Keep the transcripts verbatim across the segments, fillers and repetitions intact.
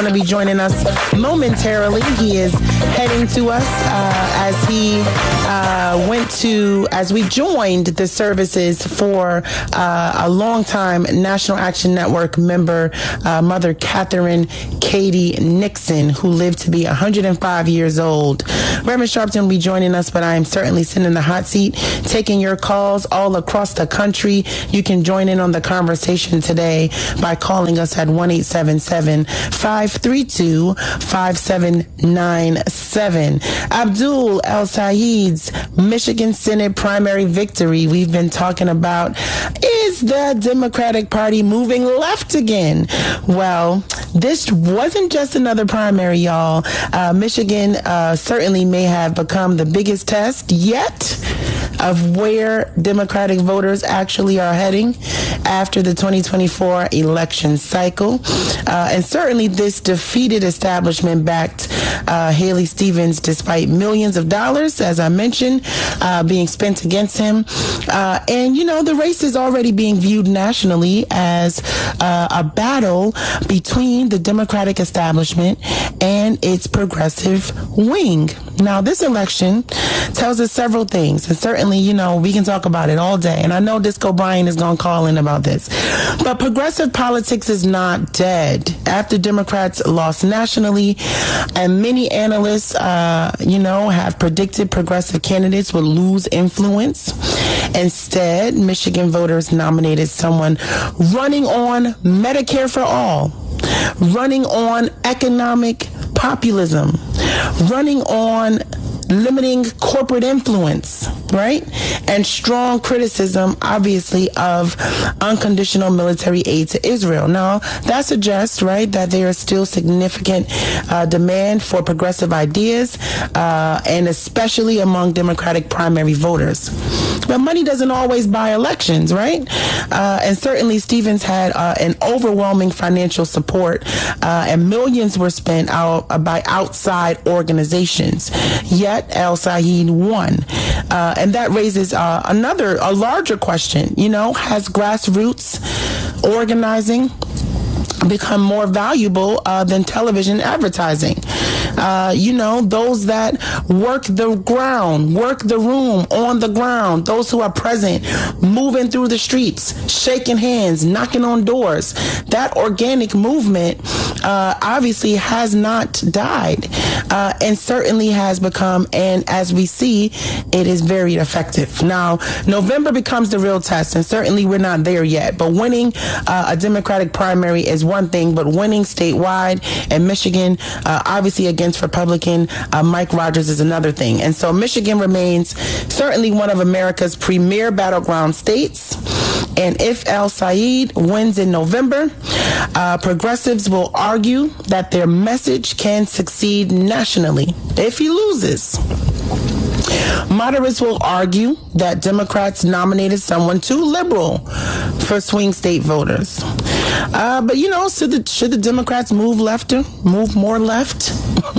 going to be joining us momentarily. He is heading to us uh, as he uh, went to, as we joined the services for uh, a longtime National Action Network member, uh, Mother Catherine Katie Nixon, who lived to be one hundred five years old. Reverend Sharpton will be joining us, but I am certainly sitting in the hot seat, taking your calls all across the country. You can join in on the conversation today by calling us at one eight seven seven, five three two, five seven nine seven. Abdul El Sayed's Michigan Senate primary victory. We've been talking about, is the Democratic Party moving left again? Well, this wasn't just another primary, y'all. Uh, Michigan uh, certainly may have become the biggest test yet of where Democratic voters actually are heading after the twenty twenty-four election cycle. Uh, and certainly this defeated establishment backed uh, Haley Stevens despite millions of dollars, as I mentioned, uh, being spent against him. Uh, and, you know, the race is already being viewed nationally as uh, a battle between the Democratic establishment and its progressive wing. Now, this election tells us several things, and certainly, you know, we can talk about it all day. And I know Disco Brian is going to call in about this. But progressive politics is not dead. After Democrats lost nationally, and many analysts, uh, you know, have predicted progressive candidates would lose influence. Instead, Michigan voters nominated someone running on Medicare for all, running on economic populism, running on limiting corporate influence, right? And strong criticism, obviously, of unconditional military aid to Israel. Now, that suggests, right, that there is still significant uh, demand for progressive ideas, uh, and especially among Democratic primary voters. But money doesn't always buy elections, right? Uh, and certainly Stevens had uh, an overwhelming financial support, uh, and millions were spent out uh, by outside organizations. Yet El Sayed won. Uh, and that raises uh, another, a larger question. You know, has grassroots organizing become more valuable uh, than television advertising? Uh, you know, those that work the ground, work the room on the ground, those who are present, moving through the streets, shaking hands, knocking on doors. That organic movement uh, obviously has not died, uh, and certainly has become, and as we see, it is very effective. Now, November becomes the real test, and certainly we're not there yet, but winning uh, a Democratic primary is one thing, but winning statewide in Michigan, uh, obviously against Republican uh, Mike Rogers, is another thing. And so Michigan remains certainly one of America's premier battleground states. And if El Sayed wins in November, uh, progressives will argue that their message can succeed nationally. If he loses, moderates will argue that Democrats nominated someone too liberal for swing state voters. Uh, but, you know, should the, should the Democrats move left, move more left,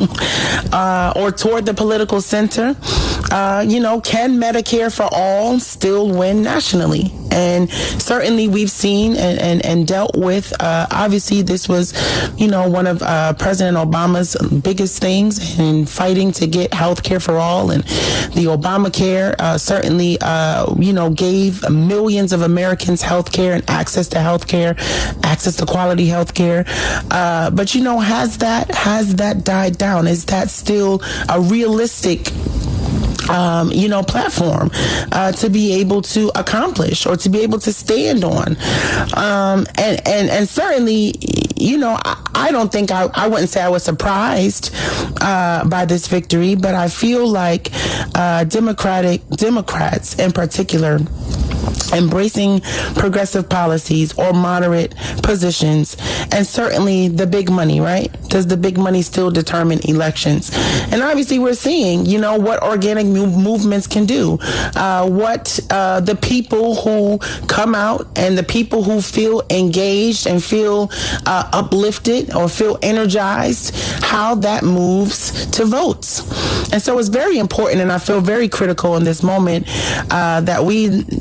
uh, or toward the political center? Uh, you know, can Medicare for all still win nationally? And certainly we've seen and, and, and dealt with, uh, obviously this was, you know, one of uh, President Obama's biggest things in fighting to get health care for all. And the Obamacare uh, certainly, uh, you know, gave millions of Americans health care and access to health care, access to quality health care. Uh, but, you know, has that, has that died down? Is that still a realistic Um, you know, platform uh, to be able to accomplish or to be able to stand on? Um, and, and, and certainly, you know, I, I don't think I, I wouldn't say I was surprised uh, by this victory, but I feel like uh, Democratic Democrats in particular embracing progressive policies or moderate positions, and certainly the big money, right? Does the big money still determine elections? And obviously we're seeing, you know, what organic movements can do, uh, what uh, the people who come out and the people who feel engaged and feel uh, uplifted or feel energized, how that moves to votes. And so it's very important, and I feel very critical in this moment uh, that we recognize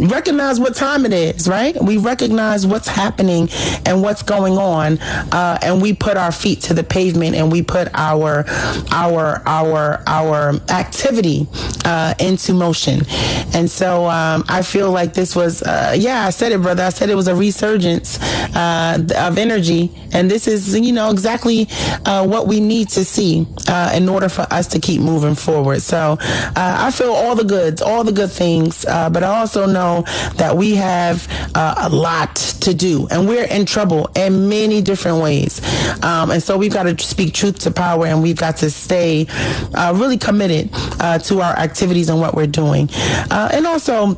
recognize what time it is, right? We recognize what's happening and what's going on, uh, and we put our feet to the pavement and we put our our our our activity uh, into motion. And so um, I feel like this was, uh, yeah, I said it, brother. I said it was a resurgence uh, of energy, and this is, you know, exactly uh, what we need to see uh, in order for us to keep moving forward. So uh, I feel all the goods, all the good things, uh, but I also know that we have uh, a lot to do, and we're in trouble in many different ways. Um, and so we've got to speak truth to power, and we've got to stay uh, really committed uh, to our activities and what we're doing. Uh, and also,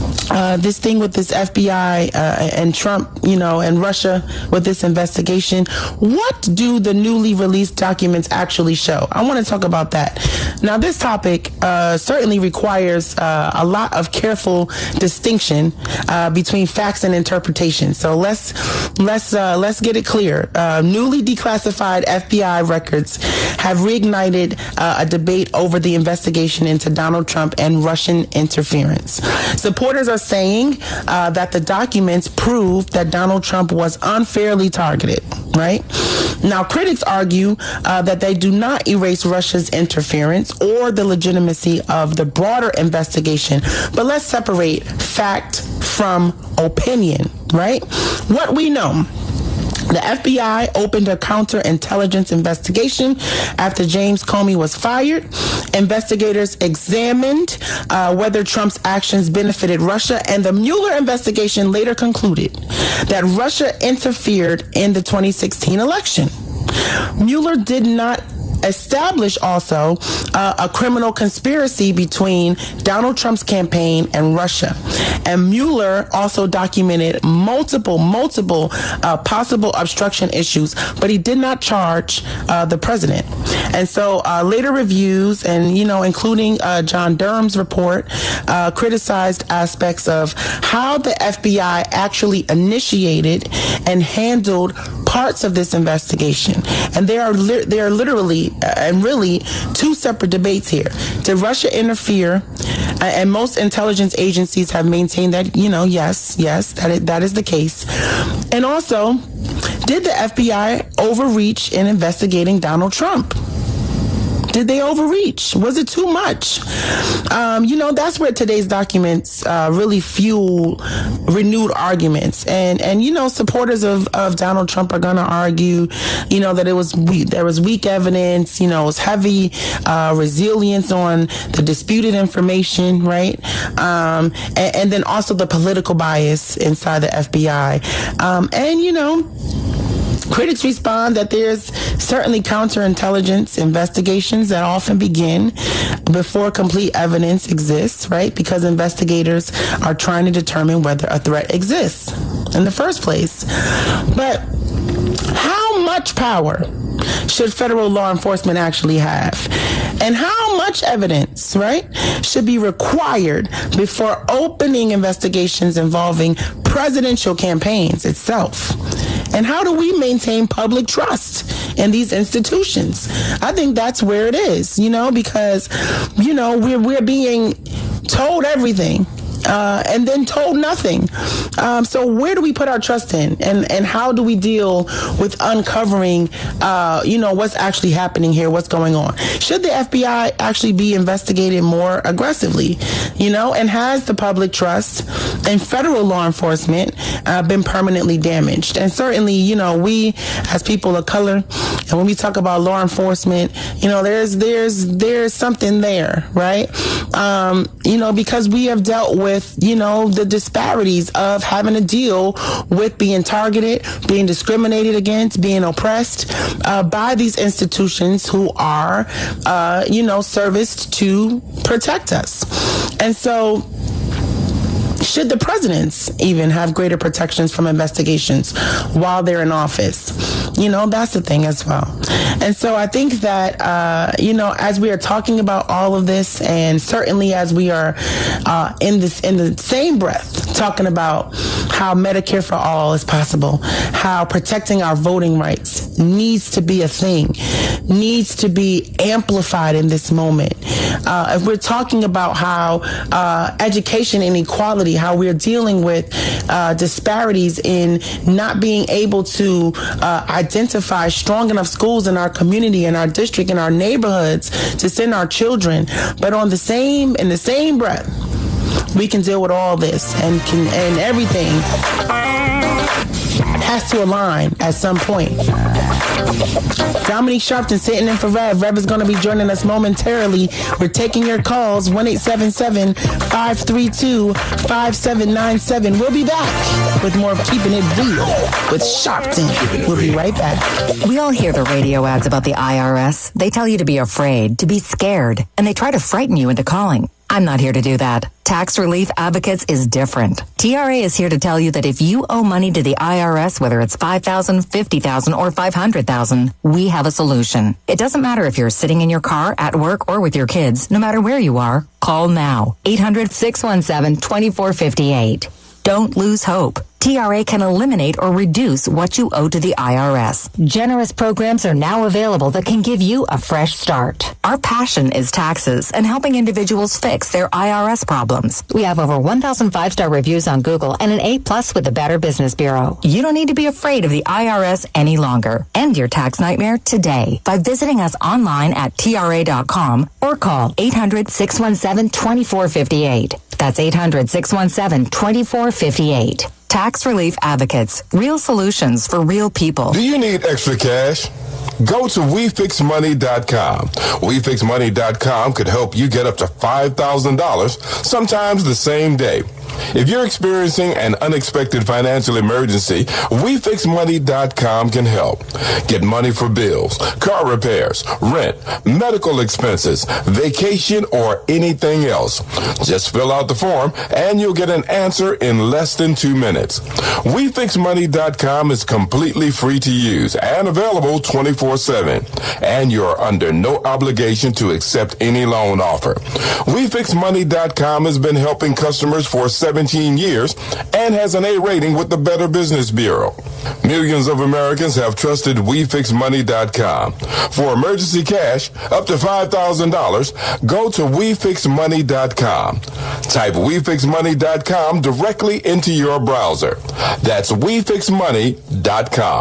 Uh, this thing with this F B I uh, and Trump, you know, and Russia with this investigation. What do the newly released documents actually show? I want to talk about that. Now, this topic uh, certainly requires uh, a lot of careful distinction uh, between facts and interpretation. So let's let's uh, let's get it clear. Uh, newly declassified F B I records have reignited uh, a debate over the investigation into Donald Trump and Russian interference. Supporters are saying uh, that the documents prove that Donald Trump was unfairly targeted, right? Now, critics argue uh, that they do not erase Russia's interference or the legitimacy of the broader investigation. But let's separate fact from opinion, right? What we know. The F B I opened a counterintelligence investigation after James Comey was fired. Investigators examined uh, whether Trump's actions benefited Russia, and the Mueller investigation later concluded that Russia interfered in the twenty sixteen election. Mueller did not establish also uh, a criminal conspiracy between Donald Trump's campaign and Russia. And Mueller also documented multiple, multiple uh, possible obstruction issues, but he did not charge uh, the president. And so uh, later reviews, and, you know, including uh, John Durham's report, uh, criticized aspects of how the F B I actually initiated and handled parts of this investigation. And there are li- there are literally uh, and really two separate debates here. Did Russia interfere? Uh, and most intelligence agencies have maintained that, you know, yes, yes, that is, that is the case. And also, did the F B I overreach in investigating Donald Trump? Did they overreach? Was it too much? Um, you know, that's where today's documents uh, really fuel renewed arguments. And, and you know, supporters of, of Donald Trump are going to argue, you know, that it was weak, there was weak evidence, you know, it was heavy uh, resilience on the disputed information, right? Um, and, and then also the political bias inside the F B I. Um, and, you know, critics respond that there's certainly counterintelligence investigations that often begin before complete evidence exists, right? Because investigators are trying to determine whether a threat exists in the first place. But how much power should federal law enforcement actually have? And how much evidence, right, should be required before opening investigations involving presidential campaigns itself? And how do we maintain public trust in these institutions? I think that's where it is, you know, because, you know, we're, we're being told everything. Uh, and then told nothing. Um, so where do we put our trust in? And, and how do we deal with uncovering, uh, you know, what's actually happening here, what's going on? Should the F B I actually be investigated more aggressively, you know? And has the public trust in federal law enforcement uh, been permanently damaged? And certainly, you know, we as people of color, and when we talk about law enforcement, you know, there's there's there's something there, right? Um, you know, because we have dealt with with, you know, the disparities of having to deal with being targeted, being discriminated against, being oppressed uh, by these institutions who are, uh, you know, serviced to protect us. And so, should the presidents even have greater protections from investigations while they're in office? You know, that's the thing as well. And so I think that, uh, you know, as we are talking about all of this, and certainly as we are uh, in this in the same breath talking about how Medicare for all is possible, how protecting our voting rights needs to be a thing, needs to be amplified in this moment. Uh, if we're talking about how uh, education inequality, how we're dealing with uh, disparities in not being able to uh, identify strong enough schools in our community, in our district, in our neighborhoods to send our children, but on the same, in the same breath, we can deal with all this and can, and everything has to align at some point. Dominique Sharpton sitting in for Rev. Rev is going to be joining us momentarily. We're taking your calls, one eight seven seven, five three two, five seven nine seven. We'll be back with more of Keeping It Real with Sharpton. We'll be right back. We all hear the radio ads about the I R S. They tell you to be afraid, to be scared, and they try to frighten you into calling. I'm not here to do that. Tax Relief Advocates is different. T R A is here to tell you that if you owe money to the I R S, whether it's five thousand dollars, fifty thousand dollars, or five hundred thousand dollars, we have a solution. It doesn't matter if you're sitting in your car, at work, or with your kids. No matter where you are, call now. eight hundred, six one seven, two four five eight. Don't lose hope. T R A can eliminate or reduce what you owe to the I R S. Generous programs are now available that can give you a fresh start. Our passion is taxes and helping individuals fix their I R S problems. We have over one thousand five-star reviews on Google and an A plus with the Better Business Bureau. You don't need to be afraid of the I R S any longer. End your tax nightmare today by visiting us online at T R A dot com or call eight hundred, six one seven, two four five eight. That's eight hundred, six one seven, two four five eight. Tax Relief Advocates. Real solutions for real people. Do you need extra cash? Go to we fix money dot com. we fix money dot com could help you get up to five thousand dollars, sometimes the same day. If you're experiencing an unexpected financial emergency, we fix money dot com can help. Get money for bills, car repairs, rent, medical expenses, vacation, or anything else. Just fill out the form and you'll get an answer in less than two minutes. we fix money dot com is completely free to use and available twenty-four seven. And you're under no obligation to accept any loan offer. we fix money dot com has been helping customers for seventeen years and has an A rating with the Better Business Bureau. Millions of Americans have trusted we fix money dot com. For emergency cash up to five thousand dollars, go to we fix money dot com. Type we fix money dot com directly into your browser. That's we fix money dot com.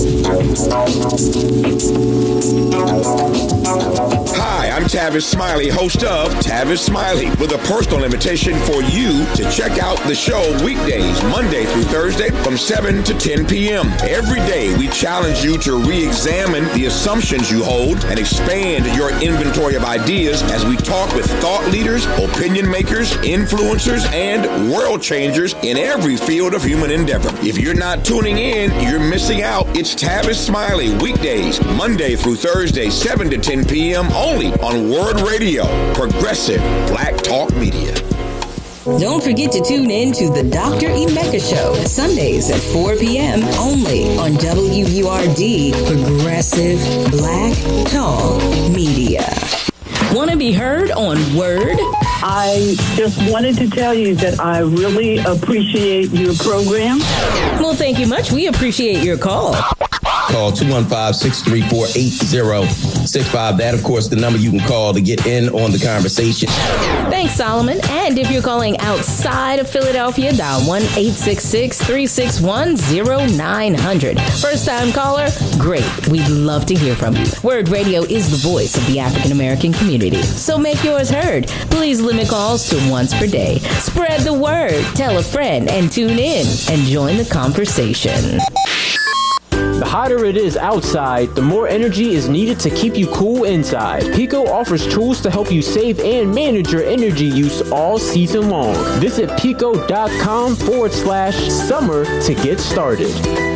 Hi, I'm Tavis Smiley, host of Tavis Smiley, with a personal invitation for you to check out the show weekdays, Monday through Thursday from seven to ten p.m. Every day, we challenge you to re-examine the assumptions you hold and expand your inventory of ideas as we talk with thought leaders, opinion makers, influencers, and world changers in every field of human endeavor. If you're not tuning in, you're missing out. It's Tavis Smiley, weekdays, Monday through Thursday, seven to ten p.m. only on Word Radio, Progressive Black Talk Media. Don't forget to tune in to the Doctor Emeka Show, Sundays at four p.m. only on W U R D, Progressive Black Talk Media. Want to be heard on Word? I just wanted to tell you that I really appreciate your program. Well, thank you much. We appreciate your call. Call two one five, six three four, eight zero six five. That, of course, the number you can call to get in on the conversation. Thanks, Solomon. And if you're calling outside of Philadelphia, dial one eight six six, three six one, zero nine zero zero. First-time caller? Great. We'd love to hear from you. Word Radio is the voice of the African-American community. So make yours heard. Please limit calls to once per day. Spread the word. Tell a friend and tune in and join the conversation. The hotter it is outside, the more energy is needed to keep you cool inside. Pico offers tools to help you save and manage your energy use all season long. Visit pico.com forward slash summer to get started.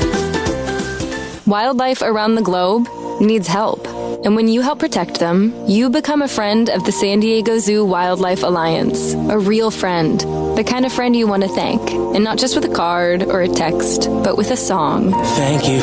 Wildlife around the globe needs help. And when you help protect them, you become a friend of the San Diego Zoo Wildlife Alliance. A real friend. The kind of friend you want to thank. And not just with a card or a text, but with a song. Thank you